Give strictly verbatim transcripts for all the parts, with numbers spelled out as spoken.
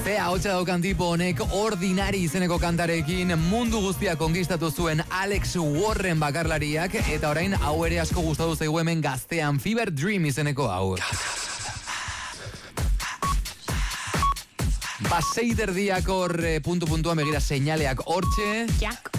Ze ahotsa daukan tipo honek Ordinary izeneko kantarekin mundu guztia konkistatu zuen Alex Warren bakarlariak, eta orain hau ere asko gustatu zaigu hemen gaztean, Fever Dream izeneko hau. Baseiderdiak hor puntu-puntuan begira seinaleak hortxe. Jak.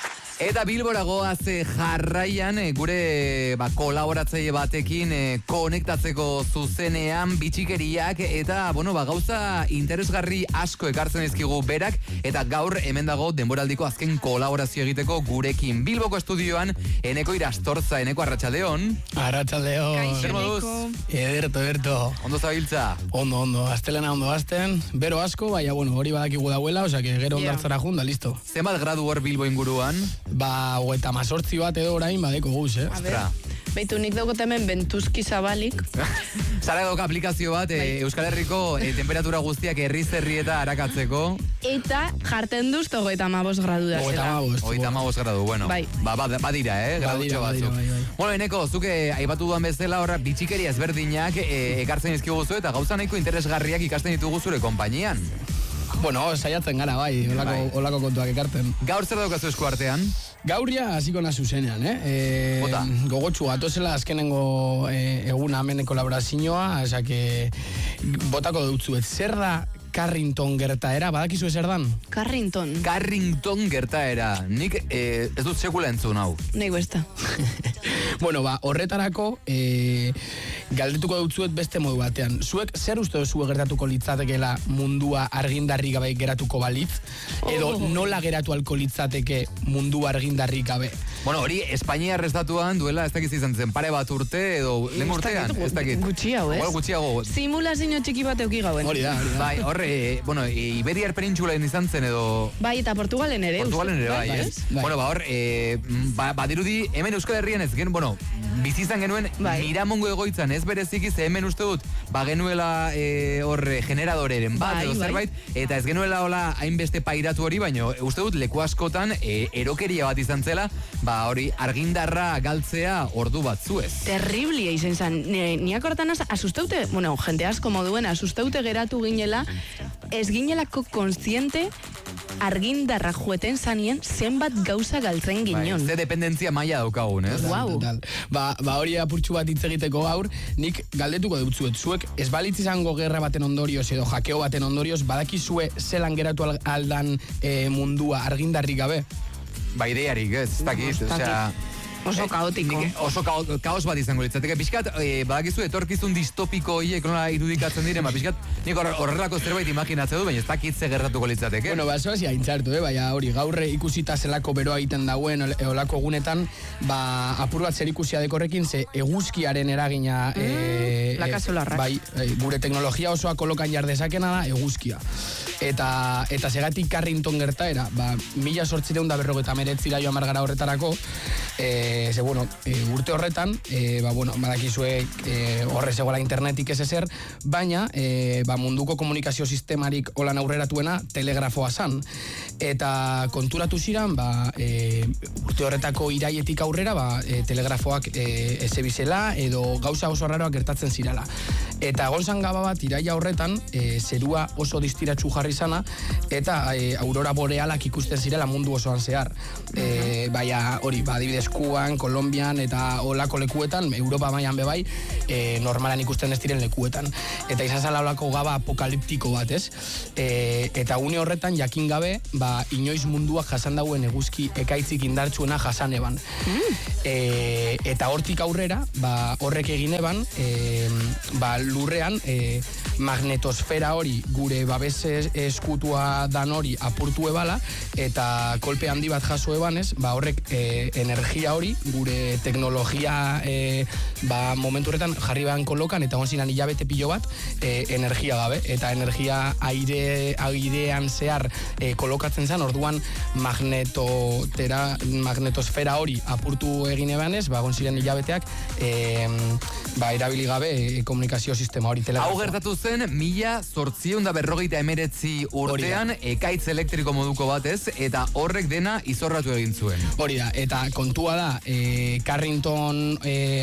Eta Bilbora goaz jarraian gure ba, kolaboratzaile batekin e, konektatzeko zuzenean bitxikeriak eta bueno, ba, gauza interesgarri asko ekartzen ezkigu berak, eta gaur hemen dago denboraldiko azken kolaborazio egiteko gurekin. Bilboko estudioan Eneko Irastorza. Eneko, arratsaldeon. Arratsaldeon. Kaixo, Eneko. Ederto, ederto. Ondo zabiltza? Ondo, ondo. Astelena ondo azten. Bero asko, baina bueno, hori badakigu dauela, osea que gero Yeah. ondartzara junda, listo. Zenbat gradu hor Bilbo inguruan? Ba, hogeita mazortzi bat edo orain badeko guz, eh? A ber, Ostra. beitu nik daukot hemen bentuzki zabalik. Zara doka aplikazio bat e, Euskal Herriko e, temperatura guztiak herriz herri eta arakatzeko. Eta jarten duz hogeita hamabost gradu da Hogeita zela. hamabost. Hogeita hamabost gradu, bueno. Bai. Ba, ba, badira, eh? Gradutxo Badira, batzuk. badira, bai, bai. Bueno, Eneko, zuke aipatu duan bezala horra bitxikeria ezberdinak e, ekartzen izkiguzu eta gauza nahiko interesgarriak ikasten ditugu zure konpainian. Bueno, saiatzen gara, bai, olako, Bai. olako kontuak ekarten. Gaur zer daukazu esku artean? Gaurria hasiko na zuzenean, eh? E, Bota. gogotsu gatozela azkenengo e, eguna hemen kolaborazioa, osea que botako dutzuet. Zer da Carrington gertaera, badakizu zer dan? Carrington. Carrington gertaera. Nik e, ez dut sekula entzun hau. Nego ez da. Bueno, ba, horretarako e, galdetuko dutzuet beste modu batean. Zuek zer uste duzu gertatuko litzatekeela mundua argindarri gabe geratuko balitz? Edo Oh. nola geratu alko litzateke mundua argindarri gabe? Bueno, hori Espainia arrestatuan duela ez dakiz izan zen pare bat urte edo lehen urtean, ez dakit. Gutxiago, ez? Igual gutxiago. Simulazio txiki bat euki gauen. Hori da, hori da. Bai, horre, e, bueno, e, Iberiar penintxulan izan zen edo... Bai, eta Portugalen ere. Portugalen uste. ere bai, bai, ez? bai. Bueno, ba hor, e, ba, badirudi hemen Euskal Herrian ez gen, bueno, bizi izan genuen Bai. Miramongo egoitzan ez bereziki, ze hemen uste dut, ba genuela e, hor generadoreren bat Bai, edo bai. zerbait, eta ez genuela hola hainbeste pairatu hori, baino uste dut leku askotan e, erokeria bat izan zela, ba hori argindarra galtzea ordu batzuez. Terriblia izan zen. Ni- Niak hortan az, asustaute, bueno, jente asko moduen, asustaute geratu ginela, ez ginelako kontziente argindarra jueten zanien zenbat gauza galtzen Bai, ginen. ze dependentzia maila daukagun, ez? Guau. Total. Ba, ba hori apurtxu bat hitz egiteko gaur, nik galdetuko dutzuet, zuek ez balitz izango gerra baten ondorioz edo jakeo baten ondorioz, badakizue zelan geratu al- aldan e, mundua argindarri gabe? Ba ideiarik, ez, ez dakit, ez dakit. osea... Oso kaotiko. Nik oso kao, kaos bat izango litzateke. Piskat, e, badakizu etorkizun distopiko hiek nola irudikatzen diren, ba, piskat, nik hor- horrelako zerbait imaginatzen du, baina ez dakit ze gertatuko litzateke. Bueno, ba, zoaz haintzartu, eh? Baina hori, gaurre ikusita zelako beroa egiten dauen ol- olako egunetan, ba, apur bat zer ikusia dekorrekin, ze eguzkiaren eragina... eh, laka solarrak. Bai, eh, gure teknologia osoa kolokan jar dezakena da eguzkia. Eta, eta segatik Carrington gertaera, ba, mila sortzireun da berrogeta meretzira joan margara horretarako, eh, ze, bueno, eh, urte horretan, eh, ba, bueno, badakizue eh, horre zegoela internetik ez ezer, baina, eh, ba, munduko komunikazio sistemarik holan aurreratuena telegrafoa zan. Eta konturatu ziren, ba, e, urte horretako iraietik aurrera, ba, e, telegrafoak e, ezebizela edo gauza oso raroak gertatzen zirala. Eta gonzan gaba bat iraia horretan, e, zerua oso distiratsu jarri zana, eta e, aurora borealak ikusten zirela mundu osoan zehar. E, baina hori, ba, adibidez Kuban, Kolombian eta olako lekuetan, Europa mailan bebai, e, normalan ikusten ez diren lekuetan. Eta izan zala olako gaba apokaliptiko bat, ez? E, eta une horretan jakin gabe, ba, inoiz munduak jasan dauen eguzki ekaitzik indartsuena jasan eban. Mm. E, eta hortik aurrera, ba, horrek egin eban, e, ba, lurrean e, magnetosfera hori gure babes es- eskutua dan hori apurtu ebala, eta kolpe handi bat jaso ebanez, ba, horrek e, energia hori gure teknologia e, ba, momentu horretan jarri behan kolokan, eta onzinan hilabete pilo bat e, energia gabe, eta energia aire, airean zehar e, kolokatzen zen, orduan magnetotera, magnetosfera hori apurtu egin ebanez, ba, ziren hilabeteak e, ba, erabili gabe e, komunikazio sistema hori Hau telegrafoa. gertatu zen, mila zortziehun da berrogeita emeretzi urtean, ekaitz elektriko moduko batez, eta horrek dena izorratu egin zuen. Hori da, eta kontua da, e, Carrington, e, Richard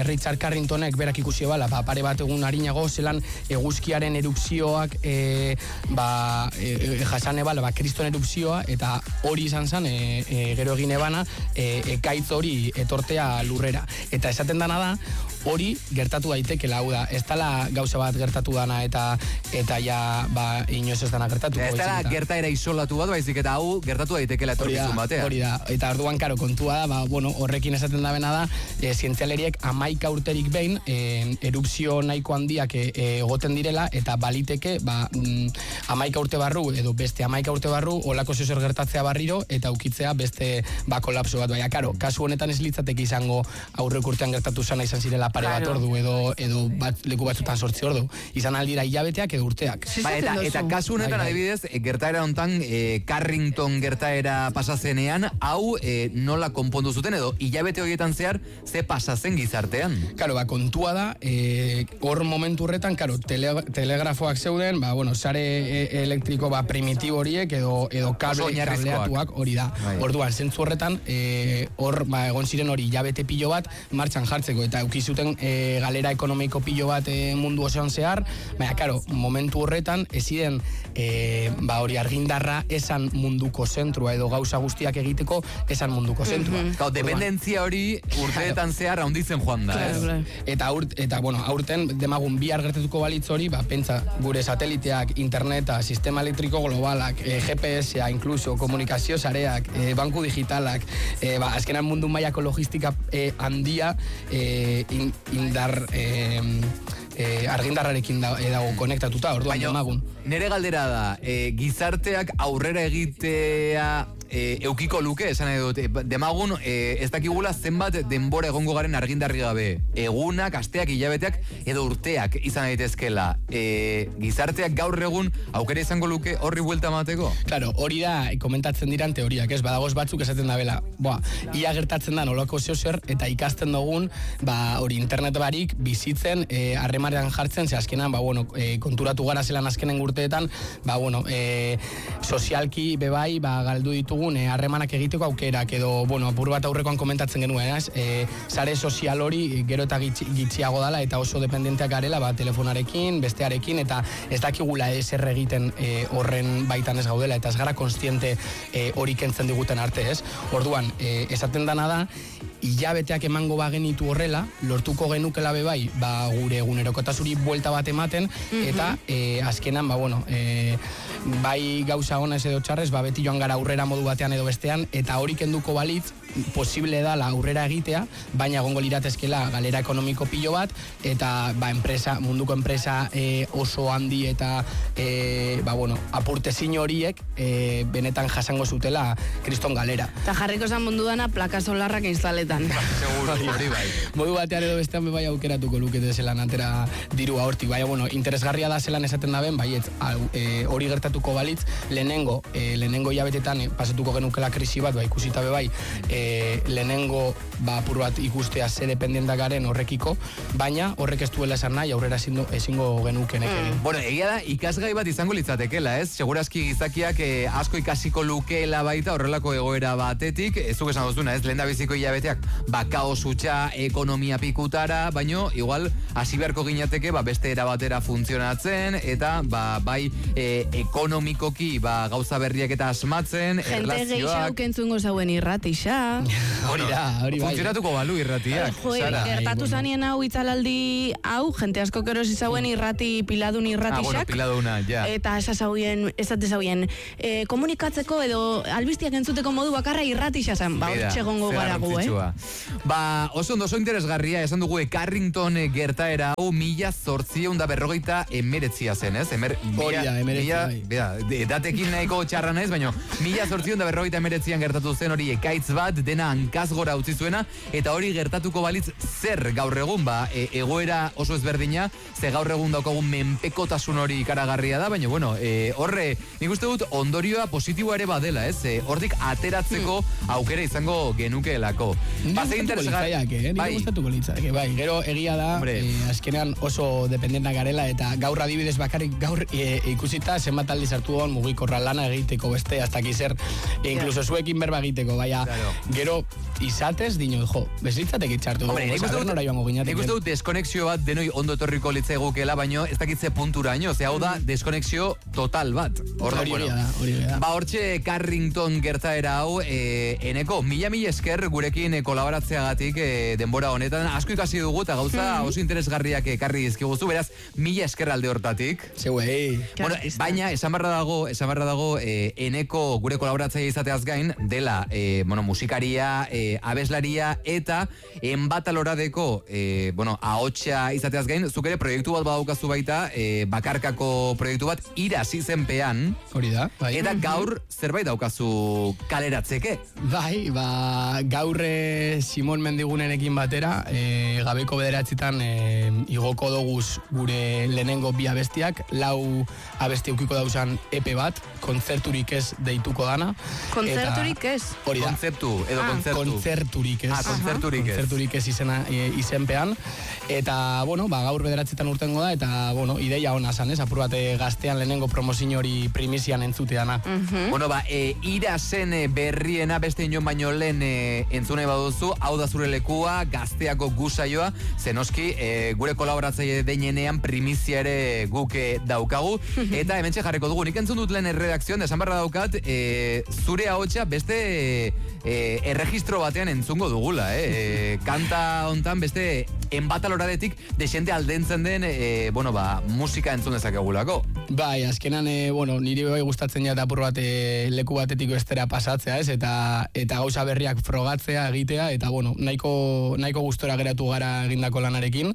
Carringtonek berak ikusi bala, ba, pare bat egun harinago, zelan eguzkiaren erupzioak e, ba, e, e, jasane bala, ba, kriston erupzioa, eta hori izan zen, e, e, gero egin ebana, e, ekaitz hori etortea lurrera. Eta esaten dana da, hori gertatu daitekela, hau da, ez dala gauza bat gertatu dana, eta eta ja, ba, inoz ez dana gertatuko. Ez dala gertaera isolatu bat, baizik eta hau gertatu daitekela etorkizun batean. Hori da, eta orduan, karo, kontua da, ba, bueno, horrekin esaten da bena da, e, zientzialeriek amaika urterik behin, e, erupzio nahiko handiak egoten direla, eta baliteke, ba, mm, amaika urte barru, edo beste amaika urte barru, olako zezer gertatzea barriro, eta ukitzea beste, ba, kolapso bat. Baina, karo, kasu honetan ez litzateke izango aurrek urtean gertatu zana izan zirela pare bat ordu, edo, edo bat, leku batzutan sortzi ordu. Izan aldira hilabeteak edo urteak. Ba, eta, eta kasu honetan adibidez, gertaera hontan, e, Carrington gertaera pasazenean, hau e, nola konpondu zuten, edo hilabete horietan zehar, ze pasazen gizartean? Karo, ba, kontua da, e, hor momentu horretan, karo, tele, telegrafoak zeuden, ba, bueno, sare e, elektriko, ba, primitibo horiek, edo, edo kable, kableatuak, hori da. Bai. Orduan, zentzu horretan, e, hor, ba, egon ziren hori hilabete pilo bat martxan jartzeko, eta eukizuten e, galera ekonomiko pilo bat e, mundu osoan zehar, baina, karo, momentu horretan, ez ziren, e, ba, hori argindarra esan munduko zentrua, edo gauza guztiak egiteko esan munduko zentrua. Mm-hmm. Gau, dependentzia hori urteetan zehar haunditzen joan da, claro, ez? Claro. Eta, urt, eta, bueno, aurten, demagun bihar gertatuko balitz hori, ba, pentsa, gure sateliteak, interneta, sistema elektriko globalak, e, G P S-a, inkluso, komunikazio sareak, e, banku digitalak, e, ba, azkenan mundu mailako logistika e, handia, e, in, indar... E, E, argindarrarekin da, e, dago konektatuta, orduan demagun. Nere galdera da, e, gizarteak aurrera egitea e, eukiko luke, esan nahi dut, demagun e, ez dakigula zenbat denbora egongo garen argindarri gabe. Egunak, asteak, hilabeteak edo urteak izan daitezkela. E, gizarteak gaur egun aukera izango luke horri buelta emateko? Claro, hori da komentatzen diran teoriak, ez, badagoz batzuk esaten da bela. Boa, ia gertatzen da nolako zeozer eta ikasten dugun, ba, hori internet barik bizitzen, e, harremanean jartzen, ze azkenan, ba, bueno, e, konturatu gara zelan azkenen urteetan, ba, bueno, e, sozialki bebai, ba, galdu ditugun harremanak e, egiteko aukerak, edo, bueno, apur bat aurrekoan komentatzen genuen, ez? E, sare sozial hori gero eta gitxi, gitxiago dala, eta oso dependenteak garela, ba, telefonarekin, bestearekin, eta ez dakigula ez erregiten e, horren baitan ez gaudela, eta ez gara konstiente e, hori kentzen diguten arte, ez? Orduan, e, esaten dana da, hilabeteak emango bagenitu horrela, lortuko genukela bebai, ba, gure egunerokotasuri buelta bat ematen, mm-hmm. eta e, azkenan, ba, bueno, e, bai gauza ona ez edo txarrez, ba, beti joan gara aurrera modu batean edo bestean, eta hori kenduko balitz, posible da la aurrera egitea, baina egongo liratezkela galera ekonomiko pilo bat, eta ba, enpresa, munduko enpresa e, oso handi eta e, ba, bueno, apurtezin horiek e, benetan jasango zutela kriston galera. Eta jarriko zan mundu dana plaka solarrak instaletan. Seguro, hori bai. Modu batean edo bestean bai aukeratuko lukete zelan atera dirua hortik, baina bueno, interesgarria da zelan esaten daben, baiet, e, hori gertatuko balitz, lehenengo, e, lehenengo jabetetan e, pasatuko genukela krisi bat, ba, ikusita bebai, e, E, lehenengo ba, apur bat ikustea ze dependientak garen horrekiko, baina horrek ez duela esan nahi, aurrera ezingo, ezingo genukenek egin. Mm. Bueno, egia da, ikasgai bat izango litzatekela, ez? Segurazki gizakiak eh, asko ikasiko lukeela baita horrelako egoera batetik, ez duk esan duzuna, ez? Lehen da biziko hilabeteak, ba, kaos utxa, ekonomia pikutara, baino, igual, hasi beharko ginateke, ba, beste era batera funtzionatzen, eta, ba, bai, e, ekonomikoki, ba, gauza berriak eta asmatzen, Gente erlazioak... Gente gehiago kentzungo zauen irratixa. Hori da, hori bai. Funtzionatuko balu irratiak. Jo, gertatu zanien hau itzalaldi hau, jente asko kerosi zauen irrati piladun irratixak. Ah, bueno, piladuna, ja. Eta esazauien, esate zauen, e, komunikatzeko edo albiztiak entzuteko modu bakarra irratixa zen. Ba, hor txegongo gara gu, eh? Ba, oso ondo oso interesgarria, esan dugu Carrington gertaera hau mila zortzieun da berrogeita emeretzia zen, ez? Emer, hori da, emeretzia, bai. Datekin nahiko txarra naiz, baina mila zortzieun da berrogeita emeretzian gertatu zen hori ekaitz bat, dena hankaz gora utzi zuena, eta hori gertatuko balitz zer gaur egun, ba, e, egoera oso ezberdina, ze gaur egun daukagun menpekotasun hori ikaragarria da, baina, bueno, e, horre, nik uste dut ondorioa positiboa ere badela, ez? E, hortik ateratzeko aukera izango genukeelako. Base interesgarria, eh? Bai. Gustatuko litzake, bai. Gero egia da, e, azkenean oso dependentak garela, eta gaur adibidez bakarrik gaur e, ikusita zenbat aldiz hartu hon mugikorra lana egiteko beste, hasta kizer, e, incluso zuekin berba egiteko, baina, claro. Gero, izatez, dino, jo, bezitzatek itxartu. Hombre, nik uste dut, nora joango nik uste dut deskonexio bat denoi ondo etorriko litzaigukela, baino ez dakitze punturaino, ze hau da deskonexio total bat. Ordo, Hori bueno. da, hori da. Ba, hortxe Carrington gertaera hau, e, eneko, mila mila esker gurekin e, kolaboratzeagatik e, denbora honetan, asko ikasi dugu eta gauza oso interesgarriak ekarri dizkiguzu, beraz, mila esker alde hortatik. Zeuei. Bueno, baina, esan barra dago, esan barra dago, e, eneko gure kolaboratzaile izateaz gain, dela, e, bueno, musikaria, e, abeslaria, eta enbataloradeko, e, bueno, ahotsa izateaz gain, zuk ere proiektu bat badaukazu baita, e, bakarkako proiektu bat, iraz izenpean. Hori da, bai. Eta gaur zerbait daukazu kaleratzeke. Bai, ba, gaur e, Simon Mendigunenekin batera, e, gabeko bederatzitan e, igoko doguz gure lehenengo bi abestiak, lau abesti eukiko dauzan epe bat, kontzerturik ez deituko dana. Kontzerturik ez? Hori da. Kontzeptu, edo Ah. kontzertu. Kontzerturik ez. Ah, kontzerturik ez. Kontzerturik ez izena, e, izenpean. Eta, bueno, ba, gaur bederatzitan urtengo da, eta, bueno, ideia hona zan, ez? Apur bate gaztean lehenengo promozio hori primizian entzuteana. Bueno, ba, e, irazen e, berriena beste inon baino lehen e, entzune baduzu, hau da zure lekua, gazteako gusaioa, zenoski, e, gure kolaboratzaile deinenean primizia ere guk e, daukagu, eta hementxe jarriko dugu, nik entzun dut lehen erredakzioan, esan barra daukat, e, zure ahotsa beste e, e, erregistro batean entzungo dugula, eh? E, kanta hontan beste enbataloradetik desente aldentzen den, e, bueno, ba, musika entzun dezakegulako. Bai, azkenan, e, bueno, niri bai gustatzen jat apur bat e, leku batetik bestera pasatzea, ez? Eta eta gauza berriak frogatzea, egitea, eta, bueno, nahiko, nahiko gustora geratu gara egindako lanarekin.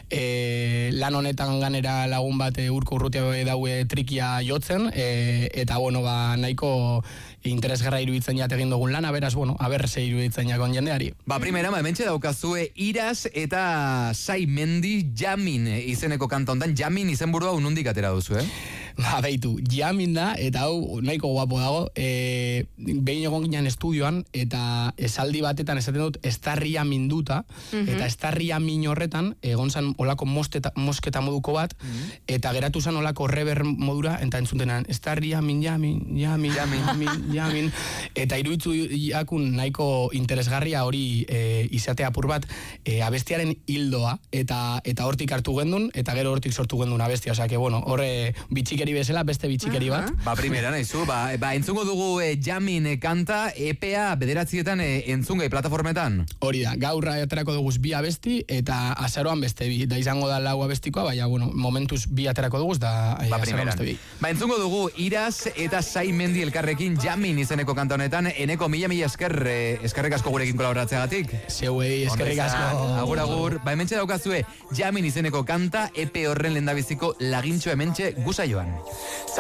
E, lan honetan ganera lagun bat e, urko urrutia daue trikia jotzen, e, eta, bueno, ba, nahiko interesgarra iruditzen jat egin dugun lana, beraz, bueno, aber ze iruditzen jakon jendeari. Ba, primera, ma, hementxe daukazue Iraz eta Sai Mendi Jamin izeneko kanta hontan, Jamin izenburua unundik atera duzu, eh? Ba, beitu, Jamin da, eta hau nahiko guapo dago, e, behin egon ginen estudioan, eta esaldi batetan esaten dut, estarria minduta, eta estarria min horretan, egon zan olako mosteta, mosketa moduko bat, eta geratu zan olako rever modura, eta entzuntenan, estarria min, jamin, jamin, Jamin. jamin, jamin, eta iruditzu jakun nahiko interesgarria hori e, izatea apur bat, e, abestiaren hildoa, eta eta hortik hartu gendun, eta gero hortik sortu gendun abestia, osea, que bueno, horre bitxikeri bezala, beste bitxikeri bat. Ba, primera, nahizu, ba, ba entzungo dugu e, Jamin e, kanta, epea bederatzietan e, entzungai plataformetan. Hori da, gaur aterako duguz bi abesti, eta azaroan beste bi, da izango da lau abestikoa, baina, bueno, momentuz bi aterako duguz, da e, Ba, azaroan primeran. beste bi. Ba, entzungo dugu Iraz eta Sai Mendi elkarrekin Jamin izeneko kanta honetan, eneko mila mila esker, e, eskerrik asko gurekin kolaboratzeagatik. Zeuei, eskerrik Ondo izan. asko. Agur, agur. Ba, hementxe daukazue Jamin izeneko kanta, epe horren lehendabiziko lagintxo hementxe gusaioan.